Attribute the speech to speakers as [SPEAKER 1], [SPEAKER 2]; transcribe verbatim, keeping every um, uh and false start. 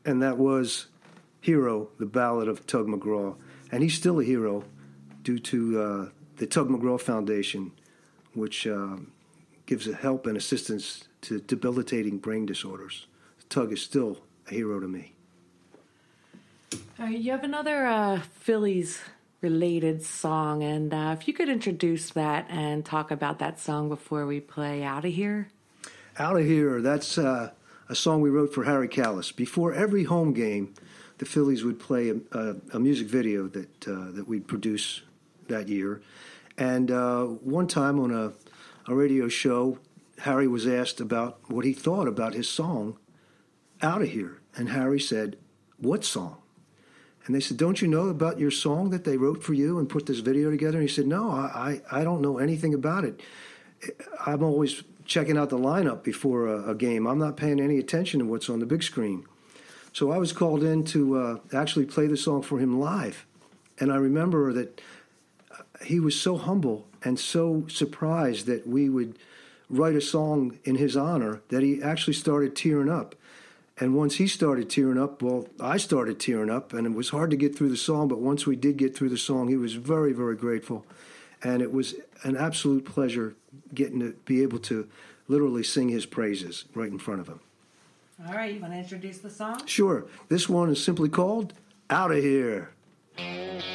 [SPEAKER 1] and that was Hero, the Ballad of Tug McGraw. And he's still a hero due to uh, the Tug McGraw Foundation, which uh, gives help and assistance to debilitating brain disorders. Tug is still a hero to me.
[SPEAKER 2] All right, you have another uh, Phillies-related song, and uh, if you could introduce that and talk about that song before we play Out of Here.
[SPEAKER 1] Out of Here, that's uh, a song we wrote for Harry Kalas. Before every home game, the Phillies would play a, a, a music video that uh, that we'd produce that year. And uh, one time on a, a radio show, Harry was asked about what he thought about his song, Out of Here. And Harry said, "What song?" And they said, "Don't you know about your song that they wrote for you and put this video together?" And he said, "No, I, I, I don't know anything about it. I'm always checking out the lineup before a, a game. I'm not paying any attention to what's on the big screen." So I was called in to uh, actually play the song for him live. And I remember that he was so humble and so surprised that we would write a song in his honor that he actually started tearing up. And once he started tearing up, well, I started tearing up, and it was hard to get through the song. But once we did get through the song, he was very, very grateful. And it was an absolute pleasure getting to be able to literally sing his praises right in front of him.
[SPEAKER 2] All right, you want to introduce the song?
[SPEAKER 1] Sure. This one is simply called Out of Here.